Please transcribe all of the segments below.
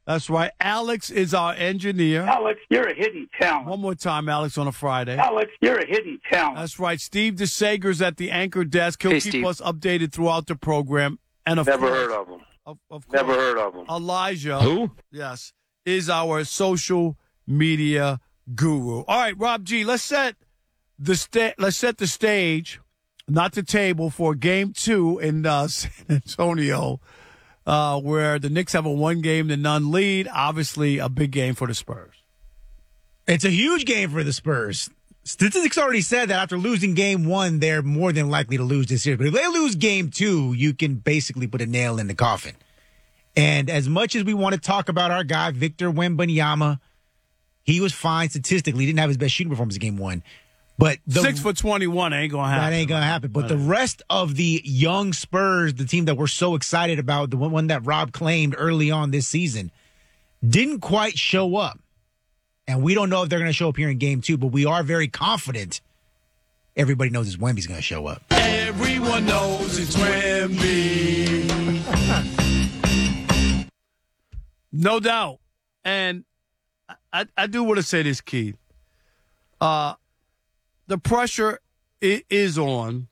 That's right. Alex is our engineer. Alex, you're a hidden talent. One more time, Alex, on a Friday. Alex, you're a hidden talent. That's right. Steve DeSager's at the anchor desk. He'll keep Steve. us updated throughout the program. And of Never course, heard of him. Of course, Never heard of him. Elijah. Who? Yes, is our social media guru. All right, Rob G. Let's set the stage, not the table, for Game 2 in San Antonio, where the Knicks have a 1-game-to-none lead. Obviously, a big game for the Spurs. It's a huge game for the Spurs. Statistics already said that after losing Game 1, they're more than likely to lose this year. But if they lose Game 2, you can basically put a nail in the coffin. And as much as we want to talk about our guy, Victor Wembanyama, he was fine statistically. He didn't have his best shooting performance in Game 1. But 6 for 21 ain't going to happen. That ain't going to happen. But the rest of the young Spurs, the team that we're so excited about, the one that Rob claimed early on this season, didn't quite show up. And we don't know if they're going to show up here in Game 2, but we are very confident everybody knows it's Wemby's going to show up. Everyone knows it's Wemby. No doubt. And I do want to say this, Keith. The pressure is on,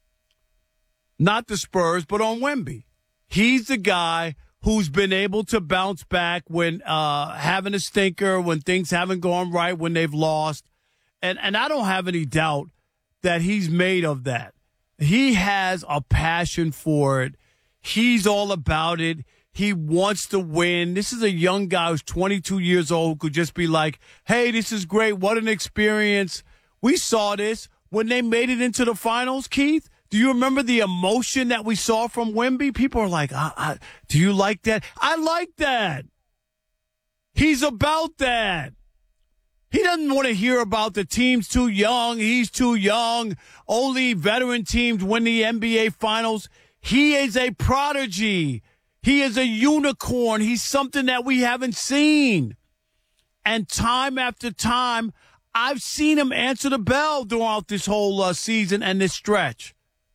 not the Spurs, but on Wemby. He's the guy who's been able to bounce back when having a stinker, when things haven't gone right, when they've lost. And I don't have any doubt that he's made of that. He has a passion for it. He's all about it. He wants to win. This is a young guy who's 22 years old who could just be like, hey, this is great. What an experience. We saw this when they made it into the finals, Keith. Do you remember the emotion that we saw from Wemby? People are like, do you like that? I like that. He's about that. He doesn't want to hear about the team's too young. He's too young. Only veteran teams win the NBA finals. He is a prodigy. He is a unicorn. He's something that we haven't seen. And time after time, I've seen him answer the bell throughout this whole season and this stretch.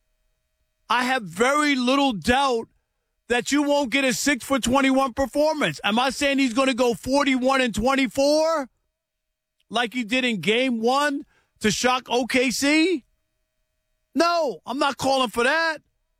I have very little doubt that you won't get a 6 for 21 performance. Am I saying he's going to go 41 and 24 like he did in Game 1 to shock OKC? No, I'm not calling for that.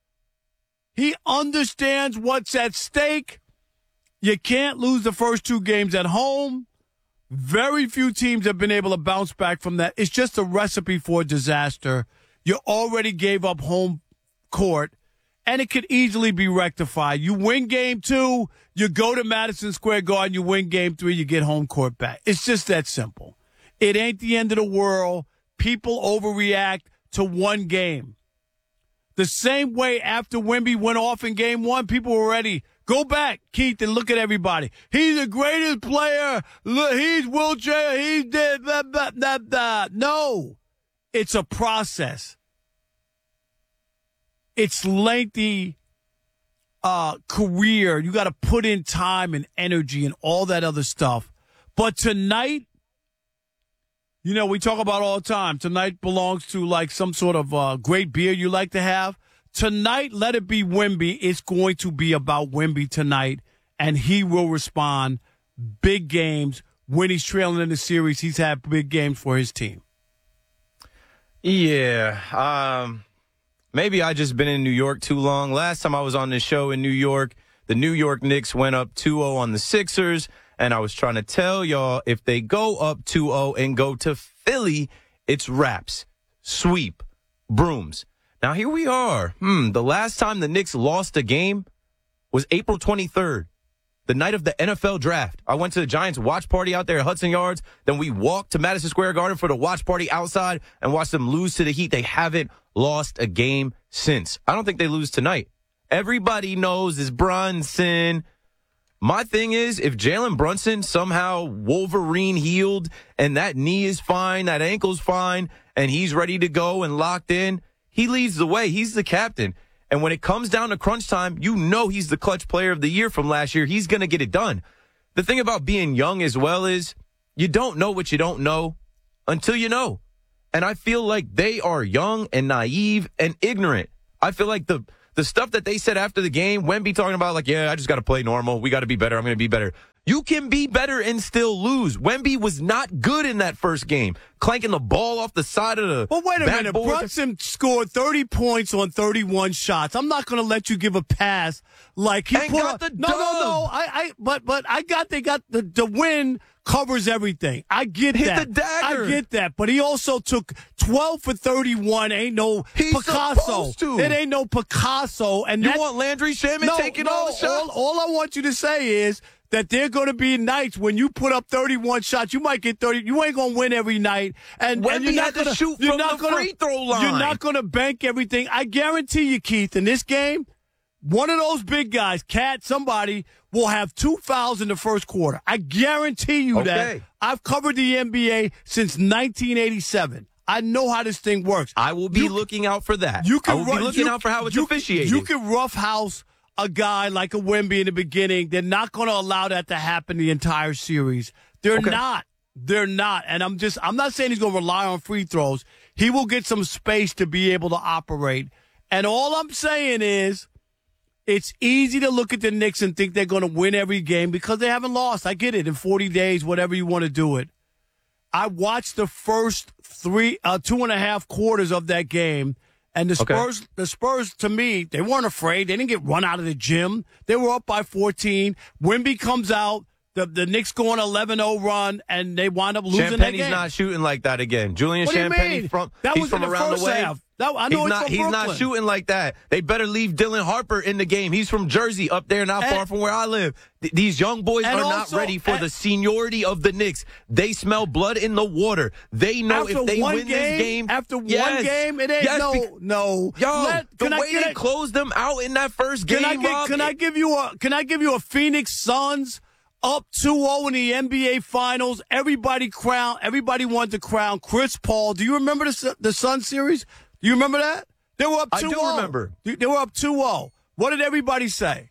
He understands what's at stake. You can't lose the first 2 games at home. Very few teams have been able to bounce back from that. It's just a recipe for disaster. You already gave up home court, and it could easily be rectified. You win Game 2, you go to Madison Square Garden, you win Game 3, you get home court back. It's just that simple. It ain't the end of the world. People overreact to one game. The same way after Wemby went off in Game 1, people were ready. Go back, Keith, and look at everybody. He's the greatest player. Look, he's wheelchair. He's dead. Blah, blah, blah, blah. No, it's a process. It's lengthy career. You got to put in time and energy and all that other stuff. But tonight, you know, we talk about all the time. Tonight belongs to like some sort of great beer you like to have. Tonight, let it be Wemby. It's going to be about Wemby tonight, and he will respond. Big games. When he's trailing in the series, he's had big games for his team. Yeah. Maybe I just been in New York too long. Last time I was on this show in New York, the New York Knicks went up 2-0 on the Sixers, and I was trying to tell y'all if they go up 2-0 and go to Philly, it's wraps, sweep, brooms. Now, here we are. The last time the Knicks lost a game was April 23rd, the night of the NFL draft. I went to the Giants watch party out there at Hudson Yards. Then we walked to Madison Square Garden for the watch party outside and watched them lose to the Heat. They haven't lost a game since. I don't think they lose tonight. Everybody knows it's Brunson. My thing is, if Jalen Brunson somehow Wolverine healed and that knee is fine, that ankle's fine, and he's ready to go and locked in, he leads the way. He's the captain. And when it comes down to crunch time, you know he's the clutch player of the year from last year. He's going to get it done. The thing about being young as well is you don't know what you don't know until you know. And I feel like they are young and naive and ignorant. I feel like the stuff that they said after the game, Wemby talking about like, yeah, I just got to play normal. We got to be better. I'm going to be better. You can be better and still lose. Wemby was not good in that first game, clanking the ball off the side of the Well, wait a minute. backboard. Brunson scored 30 points on 31 shots. I'm not going to let you give a pass like he And put got up. the No. But they got the win covers everything. I get Hit that. the dagger. I get that. But he also took 12 for 31. Ain't no He's Picasso. supposed to. It ain't no Picasso. And You that, want Landry Shaman taking all the shots? All I want you to say is that there are going to be nights when you put up 31 shots, you might get 30. You ain't going to win every night. And Wemby you're not had to gonna, shoot you're from not the gonna, free throw line. You're not going to bank everything. I guarantee you, Keith, in this game, one of those big guys, Cat, somebody, will have 2 fouls in the first quarter. I guarantee you that. Okay. I've covered the NBA since 1987. I know how this thing works. I will be looking out for that. You can I will be looking out for how it's officiated. You can roughhouse a guy like a Wemby in the beginning. They're not going to allow that to happen the entire series. They're not. They're not. And I'm not saying he's going to rely on free throws. He will get some space to be able to operate. And all I'm saying is it's easy to look at the Knicks and think they're going to win every game because they haven't lost. I get it. In 40 days, whatever you want to do it. I watched the first 2.5 quarters of that game. And the Spurs, to me, they weren't afraid. They didn't get run out of the gym. They were up by 14. Wemby comes out. The Knicks go on an 11-0 run, and they wind up losing that game. Champagne's not shooting like that again. Julian What do you Champagne, mean? he's from in the around first the way. half. I know He's not Brooklyn. shooting like that. They better leave Dylan Harper in the game. He's from Jersey, up there, not far from where I live. These young boys are not ready for the seniority of the Knicks. They smell blood in the water. They know if they win this game. After one game, it ain't no. Yo, the way they closed them out in that first game, Can I give you a Phoenix Suns up 2-0 in the NBA Finals? Everybody wanted to crown Chris Paul. Do you remember the Suns series? Do you remember that? They were up 2-0. I do remember. They were up 2-0. What did everybody say?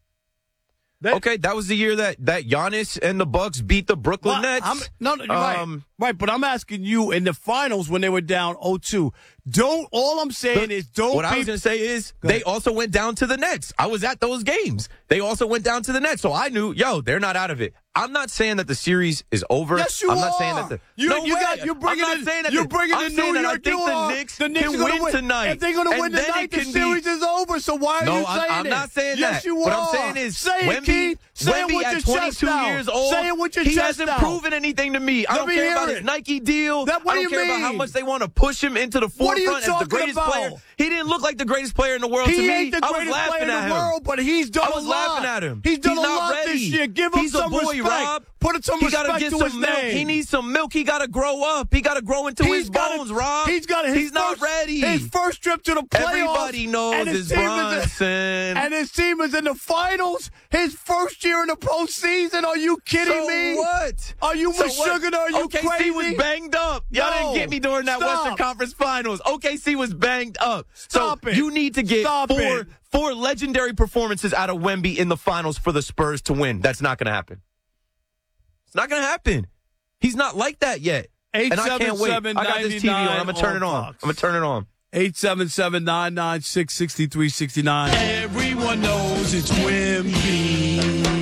Okay, that was the year that Giannis and the Bucks beat the Brooklyn Nets. You're right. But I'm asking you, in the finals when they were down 0-2, all I'm saying is don't. What I was going to say is they also went down to the Nets. I was at those games. They also went down to the Nets. So I knew, they're not out of it. I'm not saying that the series is over. Yes, you I'm are. not saying that You're bringing I'm not saying that you're bringing I'm the saying New that I York. think the Knicks can win tonight. If they're going to win and then tonight, it the can series is over. So why are you saying I'm not saying yes, that. You what are. I'm saying is say it, Keith. Say it Wemby with at your 22 chest out. years old, Say it with your he chest hasn't out. proven anything to me. I Let don't me care hear about it. his Nike deal. What I do don't you care about how mean? much they want to push him into the What are you forefront as the talking greatest about? player. He didn't look like the greatest player in the world to He me. ain't the I was greatest laughing player in at the him. world, but he's done I was a lot. laughing at him. He's done He's a not lot ready. this year. Give him He's some a boy, respect. Rob. Put some He gotta respect get to some his milk. name. He needs some milk. He got to grow up. He got to grow into his bones, Rob. He's not ready. His first trip to the playoffs. Everybody knows and it's team Bronson. And his team is in the finals. His first year in the postseason. Are you kidding me? What? Are you sugar? Are you OKC crazy? was banged up. Y'all didn't get me during that Western Conference Finals. OKC was banged up. Stop it. You need to get four legendary performances out of Wemby in the finals for the Spurs to win. That's not going to happen. It's not going to happen. He's not like that yet. And I can't wait. I got this TV on. I'm going to turn it on. I'm going to turn it on. 877-996-6369. Everyone knows it's Wemby.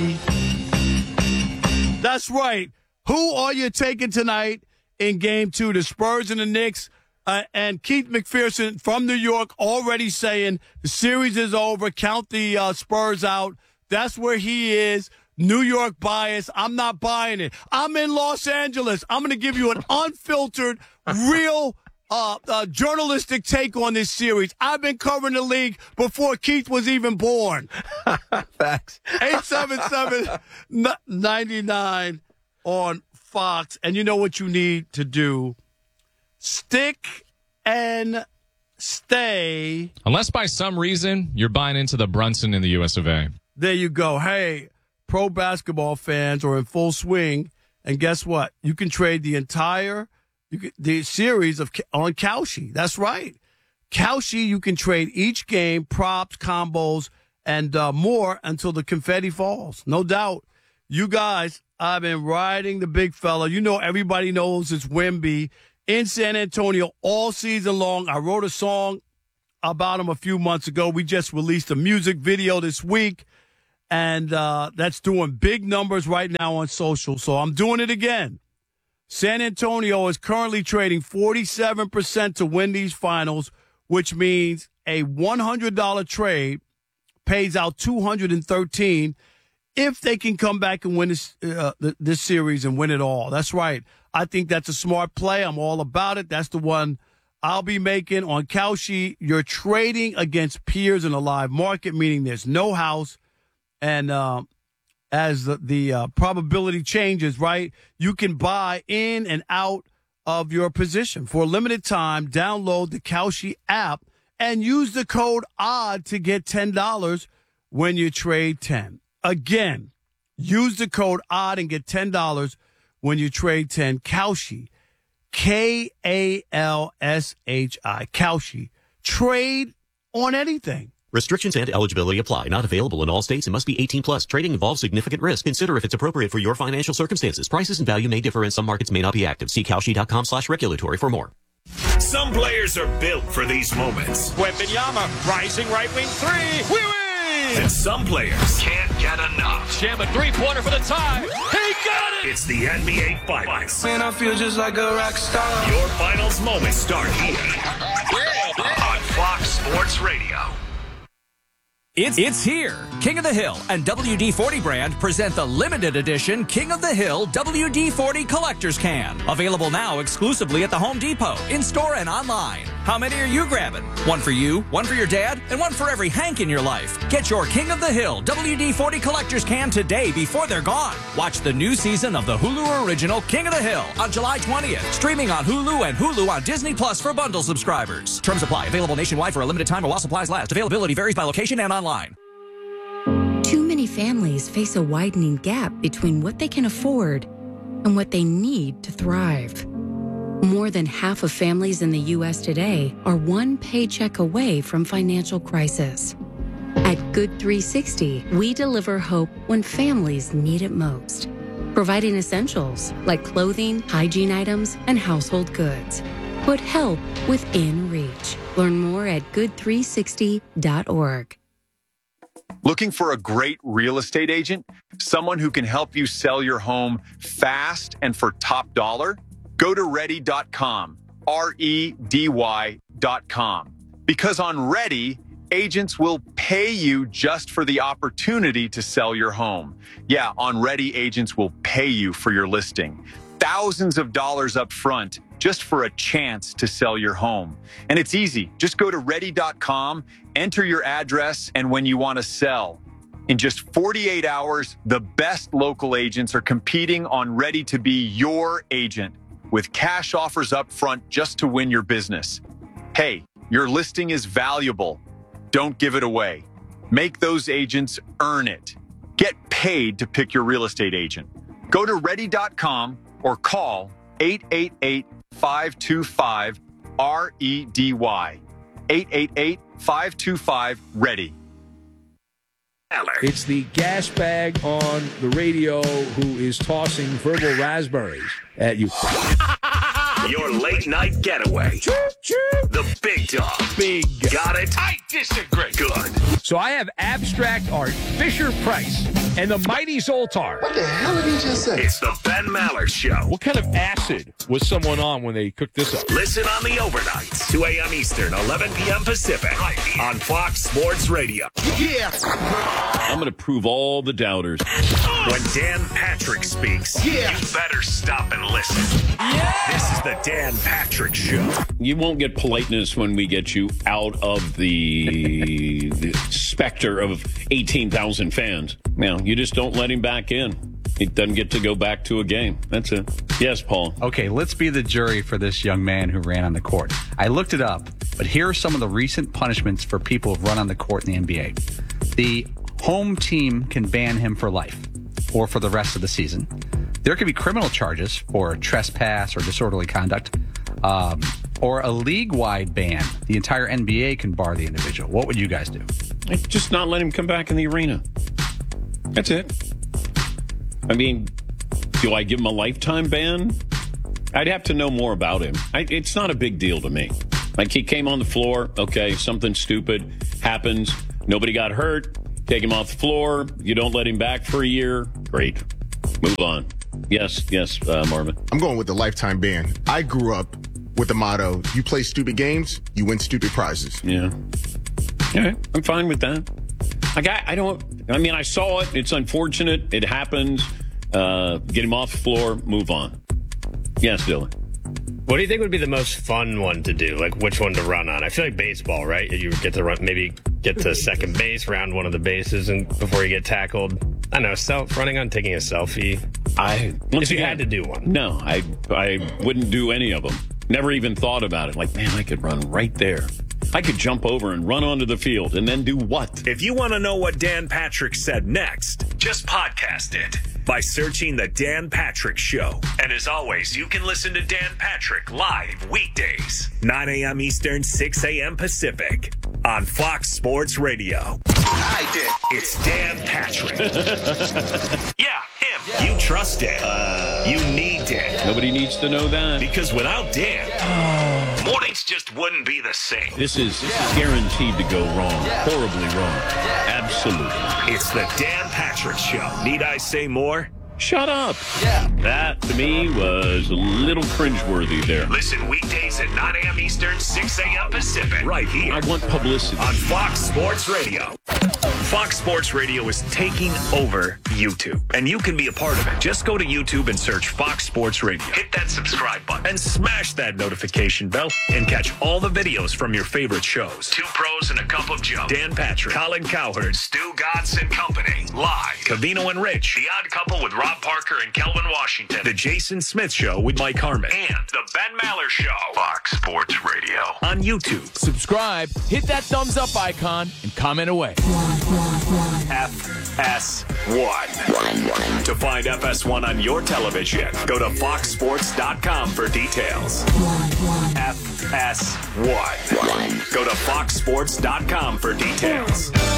That's right. Who are you taking tonight in Game 2? The Spurs and the Knicks. And Keith McPherson from New York already saying the series is over. Count the Spurs out. That's where he is. New York bias. I'm not buying it. I'm in Los Angeles. I'm going to give you an unfiltered, real journalistic take on this series. I've been covering the league before Keith was even born. Facts. 877-99 on Fox. And you know what you need to do. Stick and stay. Unless by some reason you're buying into the Brunson in the US of A. There you go. Hey, pro basketball fans are in full swing. And guess what? You can trade the entire the series on Kalshi. That's right. Kalshi, you can trade each game, props, combos, and more until the confetti falls. No doubt. You guys, I've been riding the big fella. You know, everybody knows it's Wemby in San Antonio all season long. I wrote a song about him a few months ago. We just released a music video this week. And that's doing big numbers right now on social. So I'm doing it again. San Antonio is currently trading 47% to win these finals, which means a $100 trade pays out $213 if they can come back and win this series and win it all. That's right. I think that's a smart play. I'm all about it. That's the one I'll be making on Kalshi. You're trading against peers in a live market, meaning there's no house. And as the probability changes, right, you can buy in and out of your position. For a limited time, download the Kalshi app and use the code ODD to get $10 when you trade 10. Again, use the code ODD and get $10 when you trade 10. Kalshi, Kalshi, Kalshi. Trade on anything. Restrictions and eligibility apply. Not available in all states and must be 18 plus. Trading involves significant risk. Consider if it's appropriate for your financial circumstances. Prices and value may differ and some markets may not be active. See Kalshi.com/regulatory for more. Some players are built for these moments. Wembanyama, rising right wing three. We win! And some players can't get enough. Jam a three-pointer for the tie. He got it! It's the NBA Finals. Man, I feel just like a rock star. Your finals moments start here on Fox Sports Radio. It's here. King of the Hill and WD-40 brand present the limited edition King of the Hill WD-40 Collector's Can. Available now exclusively at the Home Depot, in-store and online. How many are you grabbing? One for you, one for your dad, and one for every Hank in your life. Get your King of the Hill WD-40 Collector's Can today before they're gone. Watch the new season of the Hulu original King of the Hill on July 20th. Streaming on Hulu and Hulu on Disney Plus for bundle subscribers. Terms apply. Available nationwide for a limited time or while supplies last. Availability varies by location and online. Too many families face a widening gap between what they can afford and what they need to thrive. More than half of families in the U.S. today are one paycheck away from financial crisis. At Good 360, we deliver hope when families need it most, providing essentials like clothing, hygiene items, and household goods. Put help within reach. Learn more at good360.org. Looking for a great real estate agent? Someone who can help you sell your home fast and for top dollar? Go to ready.com, REDY.com. Because on Ready, agents will pay you just for the opportunity to sell your home. Yeah, on Ready, agents will pay you for your listing. Thousands of dollars up front just for a chance to sell your home. And it's easy. Just go to ready.com, enter your address, and when you want to sell. In just 48 hours, the best local agents are competing on Ready to be your agent with cash offers up front just to win your business. Hey, your listing is valuable. Don't give it away. Make those agents earn it. Get paid to pick your real estate agent. Go to ready.com or call 888-525-REDY. 888-525-READY. It's the gas bag on the radio who is tossing verbal raspberries at you. Your late night getaway. The big dog. Big. Got it? I disagree. Good. So I have abstract art, Fisher Price, and the mighty Zoltar. What the hell did he just say? It's the Ben Maller Show. What kind of acid was someone on when they cooked this up? Listen on the overnights, 2 a.m. Eastern, 11 p.m. Pacific, on Fox Sports Radio. Yeah. I'm going to prove all the doubters. When Dan Patrick speaks, you better stop and listen. Yeah. This is the Dan Patrick Show. You won't get politeness when we get you out of the specter of 18,000 fans. Now, you just don't let him back in. He doesn't get to go back to a game. That's it. Yes, Paul. Okay, let's be the jury for this young man who ran on the court. I looked it up, but here are some of the recent punishments for people who've run on the court in the NBA. The home team can ban him for life or for the rest of the season. There could be criminal charges for trespass or disorderly conduct, or a league-wide ban. The entire NBA can bar the individual. What would you guys do? I'd just not let him come back in the arena. That's it. I mean, do I give him a lifetime ban? I'd have to know more about him. It's not a big deal to me. Like, he came on the floor, okay, something stupid happens, nobody got hurt, Take him off the floor. You don't let him back for a year. Great. Move on. Yes, Marvin. I'm going with the lifetime ban. I grew up with the motto, you play stupid games, you win stupid prizes. Yeah. Okay, I'm fine with that. I saw it. It's unfortunate. It happens. Get him off the floor. Move on. Yes, Dylan. What do you think would be the most fun one to do? Like, which one to run on? I feel like baseball, right? You get to run, maybe get to second base, round one of the bases, and before you get tackled. I don't know, running on taking a selfie. If you had to do one. No, I wouldn't do any of them. Never even thought about it. Like, man, I could run right there. I could jump over and run onto the field and then do what? If you want to know what Dan Patrick said next, just podcast it by searching The Dan Patrick Show. And as always, you can listen to Dan Patrick live weekdays, 9 a.m. Eastern, 6 a.m. Pacific on Fox Sports Radio. I did. It's Dan Patrick. Yeah, him. Yeah. You trust Dan. You need Dan. Nobody needs to know that. Because without Dan, mornings just wouldn't be the same. This is guaranteed to go wrong. Horribly wrong. Absolutely. It's the Dan Patrick Show. Need I say more? Shut up. Yeah. That, to me, was a little cringeworthy there. Listen weekdays at 9 a.m. Eastern, 6 a.m. Pacific. Right here. I want publicity. On Fox Sports Radio. Fox Sports Radio is taking over YouTube, and you can be a part of it. Just go to YouTube and search Fox Sports Radio. Hit that subscribe button and smash that notification bell and catch all the videos from your favorite shows. Two Pros and a Cup of Joe. Dan Patrick, Colin Cowherd, Stu Godson Company. Live. Covino and Rich. The Odd Couple with Rob Parker and Kelvin Washington. The Jason Smith Show with Mike Harmon. And The Ben Maller Show. Fox Sports Radio. On YouTube. Subscribe, hit that thumbs up icon, and comment away. FS1. To find FS1 on your television, go to foxsports.com for details. FS1. Go to foxsports.com for details.